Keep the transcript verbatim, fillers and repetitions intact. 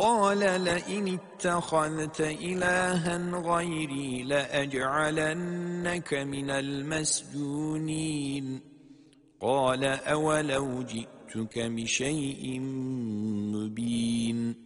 قال لئن اتخذت إلها غيري لأجعلنك من المسجونين قال أولو جئتك بشيء مبين